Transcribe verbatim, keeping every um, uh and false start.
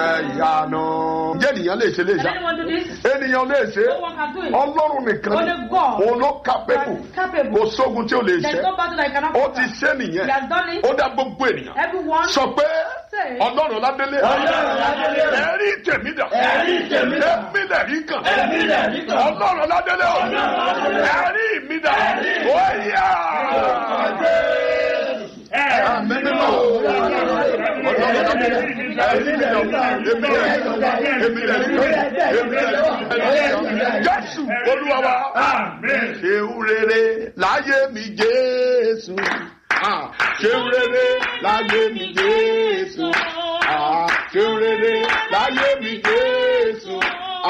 ìyanu. Ǹjẹ́ ènìyàn lè ṣe lè ṣá? Ènìyàn lè ṣe. Ọlọ́run nìkan ni òun ló kápẹ́kù. Kò sógun tí ó lè ṣe. Ó ti ṣe nìyẹn. Ó dá gbogbo ènìyàn. Sọ pé Ọlọ́run Ọládélé. Ẹ̀rí tèmi dà. Èmi lẹ̀ rí kan. Ọlọ́run Ọládélé o. Ẹ̀rí mi dà. Ó yá. Jésù Olúwa wa. Ṣeun rere láyé mi Jésù. Ṣeun rere láyé mi Jésù. Ṣeun rere láyé mi Jésù.